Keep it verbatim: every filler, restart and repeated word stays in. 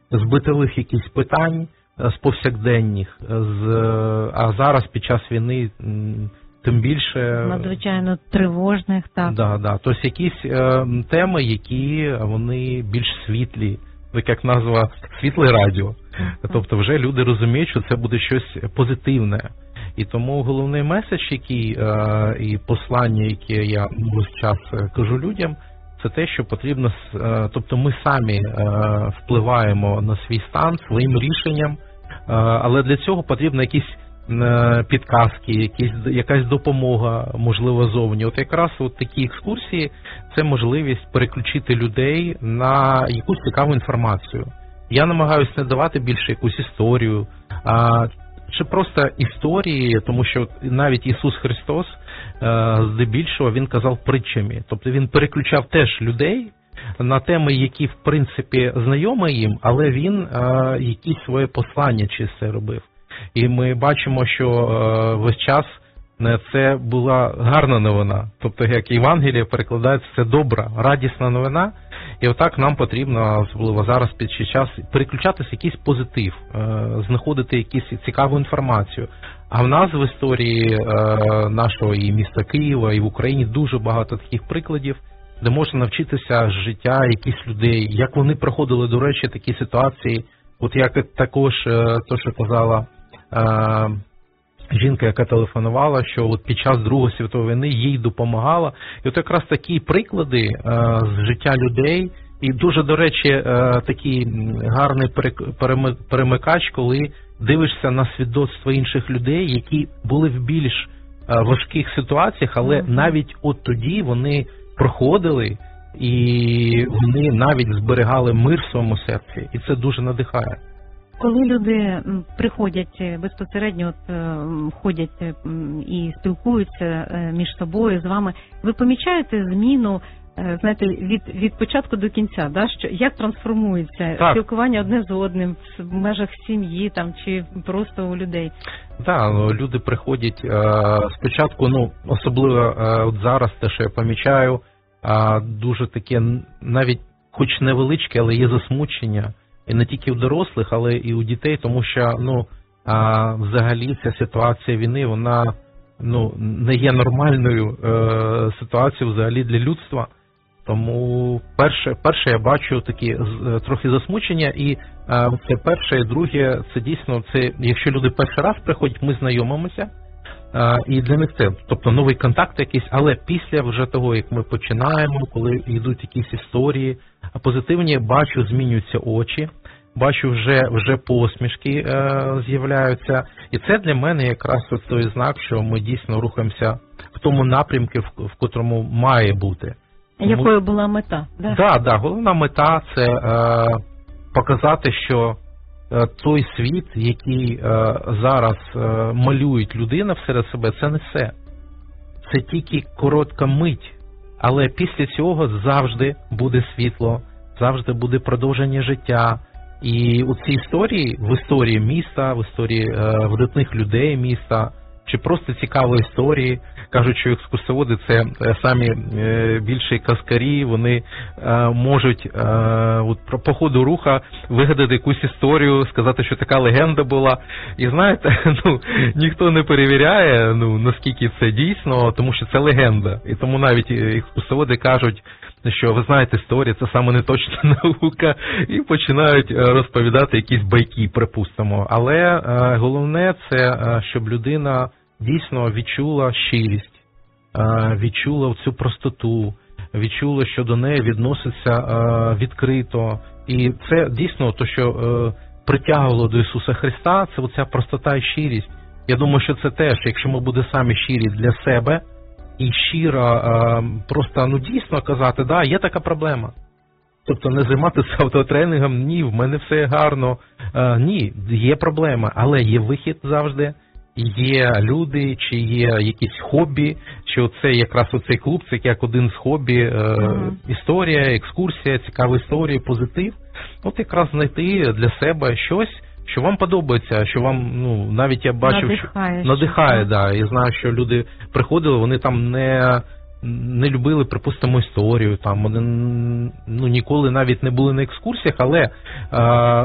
з битових якихось питань, з повсякденних, з, а зараз під час війни тим більше... Надзвичайно тривожних, так. Да, да. Тобто якісь е, теми, які вони більш світлі, як назва «світле радіо». Тобто вже люди розуміють, що це буде щось позитивне. І тому головний меседж, який, е, і послання, яке я весь час кажу людям, це те, що потрібно, е, тобто ми самі е, впливаємо на свій стан своїм рішенням, е, але для цього потрібно якісь е, підказки, якісь, якась допомога, можливо, зовні. От якраз от такі екскурсії – це можливість переключити людей на якусь цікаву інформацію. Я намагаюся не давати більше якусь історію, а чи просто історії, тому що навіть Ісус Христос, здебільшого, Він казав притчами. Тобто Він переключав теж людей на теми, які, в принципі, знайомі їм, але Він якісь своє послання чисте робив. І ми бачимо, що весь час це була гарна новина. Тобто, як Євангеліє перекладається, це добра, радісна новина. І отак нам потрібно, особливо зараз під час, переключатися в якийсь позитив, знаходити якусь цікаву інформацію. А в нас в історії нашого і міста Києва, і в Україні дуже багато таких прикладів, де можна навчитися з життя якихось людей, як вони проходили, до речі, такі ситуації. От як також то, що казала жінка, яка телефонувала, що от під час Другої світової війни їй допомагала. І от якраз такі приклади е, з життя людей. І дуже, до речі, е, такий гарний перемикач, коли дивишся на свідоцтва інших людей, які були в більш е, важких ситуаціях, але mm-hmm. навіть от тоді вони проходили, і вони навіть зберігали мир в своєму серці. І це дуже надихає. Коли люди приходять безпосередньо, от, ходять і спілкуються між собою з вами, ви помічаєте зміну, знаєте, від, від початку до кінця, да? Що, як трансформується так. спілкування одне з одним в межах сім'ї там, чи просто у людей? Так, да, люди приходять е, спочатку, ну, особливо е, от зараз те, що я помічаю, е, дуже таке, навіть хоч невеличке, але є засмучення. І не тільки у дорослих, але і у дітей, тому що, ну, а, взагалі ця ситуація війни, вона, ну, не є нормальною е, ситуацією взагалі для людства. Тому перше, перше я бачу такі трохи засмучення, і е, це перше, і друге, це дійсно, це, якщо люди перший раз приходять, ми знайомимося, е, і для них це, тобто новий контакт якийсь, але після вже того, як ми починаємо, коли йдуть якісь історії, а позитивні, бачу, змінюються очі, бачу, вже, вже посмішки е, з'являються. І це для мене якраз той знак, що ми дійсно рухаємося в тому напрямку, в, в котрому має бути. Тому... Якою була мета? Так, да, да, головна мета – це е, показати, що е, той світ, який е, зараз е, малюють людина всеред себе, це не все. Це тільки коротка мить. Але після цього завжди буде світло, завжди буде продовження життя. І у цій історії, в історії міста, в історії е, видатних людей міста, чи просто цікаві історії, кажуть, що екскурсоводи – це самі е, більші казкарі, вони е, можуть е, от, по ходу руха вигадати якусь історію, сказати, що така легенда була. І знаєте, ну, ніхто не перевіряє, ну, наскільки це дійсно, тому що це легенда. І тому навіть екскурсоводи кажуть, що, ви знаєте, історія – це саме неточна наука, і починають розповідати якісь байки, припустимо. Але е, головне – це, щоб людина дійсно відчула щирість, е, відчула цю простоту, відчула, що до неї відноситься е, відкрито. І це дійсно те, що е, притягувало до Ісуса Христа, це оця простота і щирість. Я думаю, що це теж, якщо ми будемо самі щирі для себе, і щиро просто, ну, дійсно казати, да, є така проблема. Тобто не займатися автотренингом, ні, в мене все гарно. Ні, є проблема, але є вихід завжди, є люди, чи є якісь хобі, чи оце якраз оцей клуб, це як один з хобі, mm-hmm. історія, екскурсія, цікаві історії, позитив. От якраз знайти для себе щось, що вам подобається, що вам, ну, навіть я бачив, надихає, що надихає, да, і знаю, що люди приходили, вони там не, не любили, припустимо, історію, там, вони, ну, ніколи навіть не були на екскурсіях, але а,